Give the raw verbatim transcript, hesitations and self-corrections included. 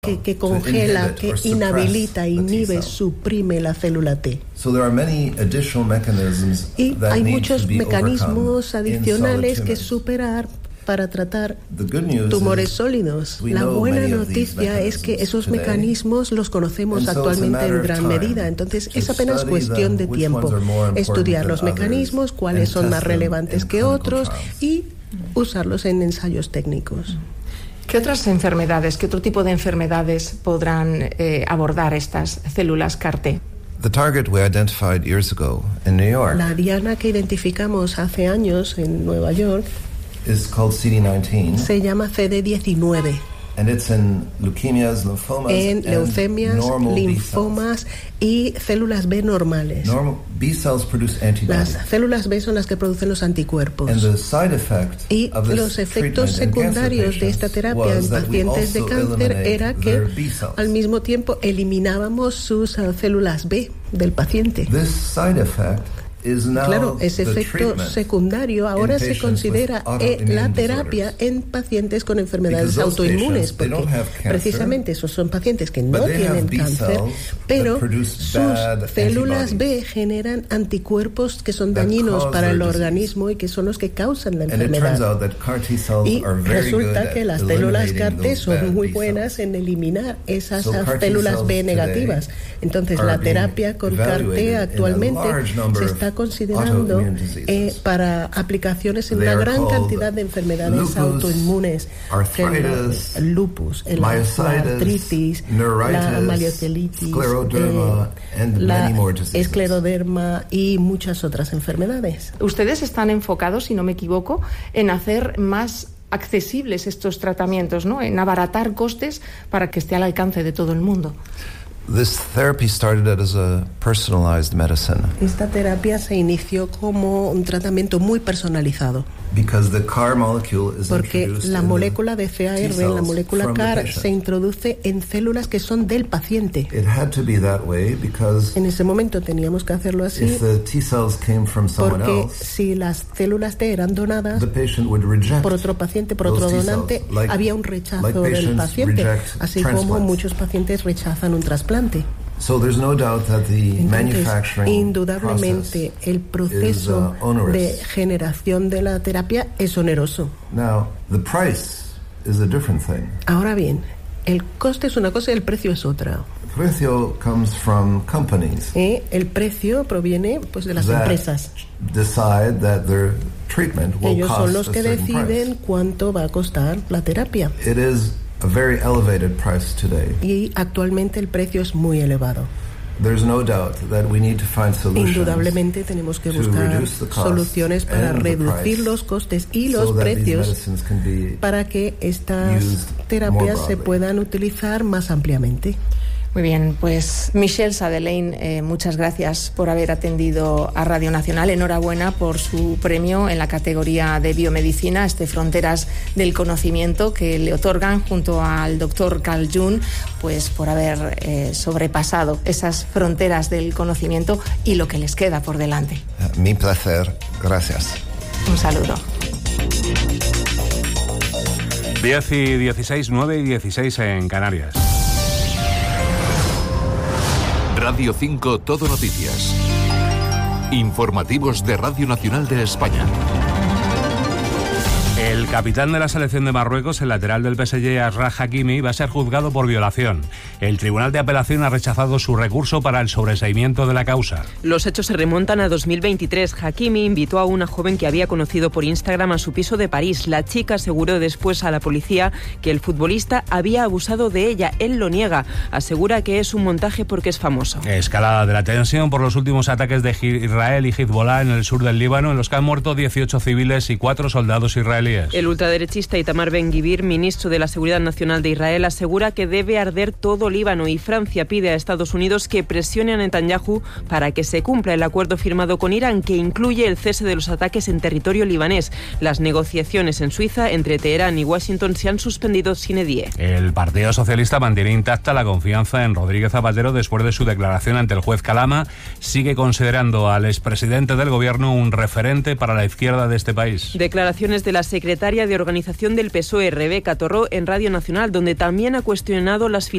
que, que congela, que inhabilita, inhibe, suprime la célula T. Y hay muchos mecanismos adicionales que superar para tratar tumores sólidos. La buena noticia es que esos mecanismos los conocemos actualmente en gran medida, entonces es apenas cuestión de tiempo estudiar los mecanismos, cuáles son más relevantes que otros y usarlos en ensayos técnicos. ¿Qué otras enfermedades, qué otro tipo de enfermedades podrán eh, abordar estas células C A R T? The target we identified years ago in New York. La diana que identificamos hace años en Nueva York is called C D nineteen. Se llama C D diecinueve. And it's in leukemias, lymphomas, en leucemias, linfomas y células B normales. Normal B cells produce antibodies. Las células B son las que producen los anticuerpos. And the side effect y of this los efectos secundarios de esta terapia en pacientes de cáncer era que al mismo tiempo eliminábamos sus uh, células B del paciente. This side effect Claro, ese efecto secundario ahora se considera la terapia en pacientes con enfermedades autoinmunes, porque precisamente esos son pacientes que no tienen cáncer, pero sus células B generan anticuerpos que son dañinos para el organismo y que son los que causan la enfermedad. Y resulta que las células C A R T son muy buenas en eliminar esas células B negativas. Entonces, la terapia con C A R T actualmente se está considerando eh, para aplicaciones en una gran cantidad de enfermedades lupus, autoinmunes, arthritis, el lupus, el, la artritis, la maliotelitis, eh, la escleroderma y muchas otras enfermedades. Ustedes están enfocados, si no me equivoco, en hacer más accesibles estos tratamientos, ¿no? En abaratar costes para que esté al alcance de todo el mundo. This therapy started as a personalized medicine. Esta terapia se inició como un tratamiento muy personalizado. Because the C A R molecule is Porque la molécula de C A R, la molécula C A R, se introduce en células que son del paciente. It had to be that way because en ese momento teníamos que hacerlo así. If the T cells came from someone porque else, si las células T eran donadas the patient would reject por otro paciente, por otro donante, like, había un rechazo like del paciente, así como muchos pacientes rechazan un trasplante. So there's no doubt that the Entonces, manufacturing indudablemente el proceso is, uh, de generación de la terapia es oneroso. Now, the price is a different thing. Ahora bien, el coste es una cosa y el precio es otra. El precio comes from companies. ¿Eh? El precio proviene pues de las empresas. Decide that their treatment will Ellos son los cost que a certain deciden price. cuánto va a costar la terapia. It is a very elevated price today. Y actualmente el precio es muy elevado. There's no doubt that we need to find solutions. Indudablemente tenemos que buscar soluciones para reducir los costes y los so precios para que estas terapias se puedan utilizar más ampliamente. Muy bien, pues Michel Sadelain, eh, muchas gracias por haber atendido a Radio Nacional. Enhorabuena por su premio en la categoría de biomedicina, este Fronteras del Conocimiento, que le otorgan junto al doctor Carl June, pues por haber eh, sobrepasado esas fronteras del conocimiento y lo que les queda por delante. Mi placer, gracias. Un saludo. diez y dieciséis, nueve y dieciséis en Canarias. Radio cinco Todo Noticias. Informativos de Radio Nacional de España. El capitán de la selección de Marruecos, el lateral del P S G, Achraf Hakimi, va a ser juzgado por violación. El Tribunal de Apelación ha rechazado su recurso para el sobreseimiento de la causa. Los hechos se remontan a dos mil veintitrés. Hakimi invitó a una joven que había conocido por Instagram a su piso de París. La chica aseguró después a la policía que el futbolista había abusado de ella. Él lo niega. Asegura que es un montaje porque es famoso. Escalada de la tensión por los últimos ataques de Israel y Hezbollah en el sur del Líbano, en los que han muerto dieciocho civiles y cuatro soldados israelíes. El ultraderechista Itamar Ben-Gvir, ministro de la Seguridad Nacional de Israel, asegura que debe arder todo Líbano, y Francia pide a Estados Unidos que presione a Netanyahu para que se cumpla el acuerdo firmado con Irán, que incluye el cese de los ataques en territorio libanés. Las negociaciones en Suiza entre Teherán y Washington se han suspendido sine die. El Partido Socialista mantiene intacta la confianza en Rodríguez Zapatero después de su declaración ante el juez Calama. Sigue considerando al expresidente del gobierno un referente para la izquierda de este país. Declaraciones de la secretaria de organización del P S O E, Rebeca Torró, en Radio Nacional, donde también ha cuestionado las